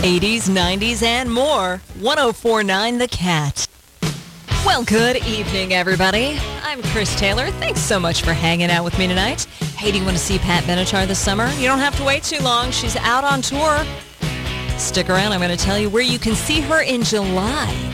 80s, 90s, and more. 104.9 The Cat. Well, good evening, everybody. I'm Chris Taylor. Thanks so much for hanging out with me tonight. Hey, do you want to see Pat Benatar this summer? You don't have to wait too long. She's out on tour. Stick around. I'm going to tell you where you can see her in July.